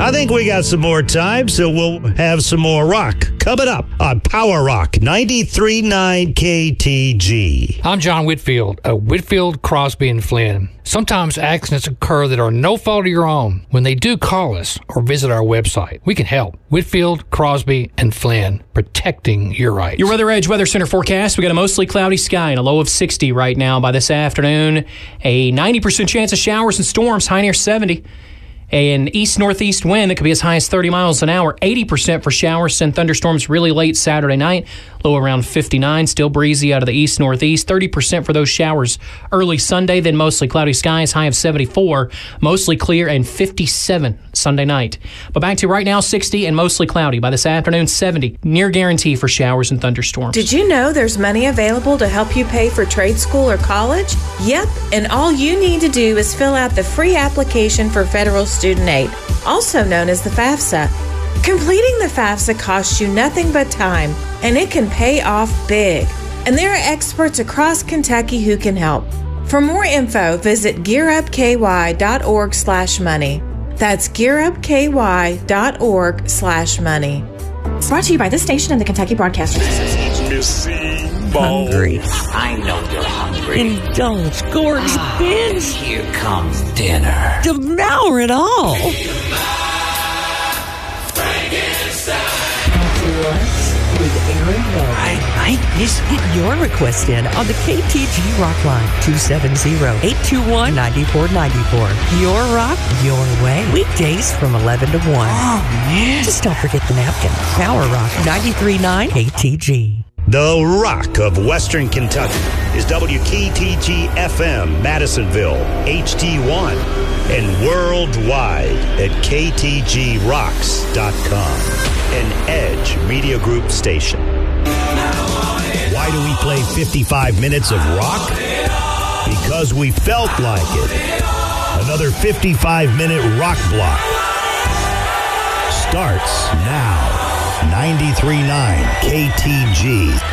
I think we got some more time, so we'll have some more rock coming up on Power Rock 93.9 KTG. I'm John Whitfield of Whitfield, Crosby, and Flynn. Sometimes accidents occur that are no fault of your own. When they do, call us or visit our website. We can help. Whitfield, Crosby, and Flynn, protecting your rights. Your Weather Edge Weather Center forecast. We got a mostly cloudy sky and a low of 60 right now by this afternoon. A 90% chance of showers and storms, high near 70. An east-northeast wind that could be as high as 30 miles an hour. 80% for showers and thunderstorms really late Saturday night. Low around 59. Still breezy out of the east-northeast. 30% for those showers early Sunday. Then mostly cloudy skies. High of 74. Mostly clear and 57 Sunday night. But back to right now, 60 and mostly cloudy. By this afternoon, 70. Near guarantee for showers and thunderstorms. Did you know there's money available to help you pay for trade school or college? Yep, and all you need to do is fill out the free application for federal student aid, also known as the FAFSA. Completing the FAFSA costs you nothing but time, and it can pay off big. And there are experts across Kentucky who can help. For more info, visit gearupky.org/money. That's gearupky.org/money. Brought to you by this station and the Kentucky Broadcasters Association. Hungry. I know you're hungry. Indulge, gorge, binge. Here comes dinner. Devour it all. With Aaron Lowe. Get your request in on the KTG Rock Line, 270-821-9494. Your rock, your way. Weekdays from 11 to 1. Oh, man. Just don't forget the napkin. Power Rock 93.9 KTG. The Rock of Western Kentucky is WKTG FM, Madisonville, HD1, and worldwide at ktgrocks.com, an Edge Media Group station. Why do we play 55 minutes of rock? Because we felt like it. Another 55-minute rock block starts now. 93.9 KTG.